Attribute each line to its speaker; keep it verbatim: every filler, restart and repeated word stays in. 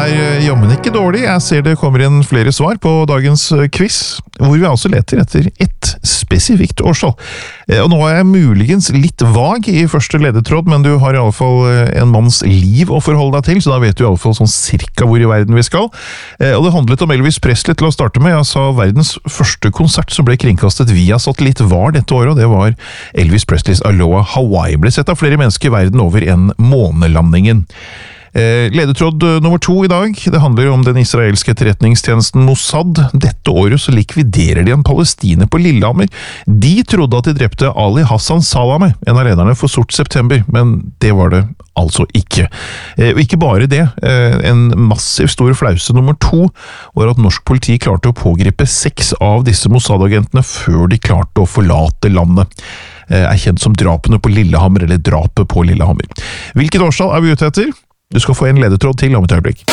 Speaker 1: er jammen ikke dårlig. Jeg ser det kommer inn flere svar på dagens quiz, hvor vi altså leter etter ett spesifikt årstall. Og nå er jeg muligens litt vag i første ledetråd, men du har i alle fall en manns liv å forholde deg til, så da vet du i alle fall sånn cirka hvor i verden vi skal. Og det handlet om Elvis Presley til å starte med. Jeg sa verdens første konsert som ble kringkastet via satellitt var dette året, og det var Elvis Presleys Aloha Hawaii. Ble sett av flere mennesker i verden over en månelandingen. Ledetråd nummer to i dag, det handler om den israelske etterretningstjenesten Mossad. Dette året så likviderer de en palestiner på Lillehammer. De trodde at de drepte Ali Hassan Salameh, en av lederne for Sort September, men det var det altså ikke. Og ikke bare det, en massiv stor flause nummer to var at norsk politi klarte å pågripe seks av disse Mossad-agentene før de klarte å forlate landet. Er kjent som drapene på Lillehammer, eller drapet på Lillehammer. Hvilket årstall er vi ute etter? Du skal få en ledetråd til om et øyeblikk.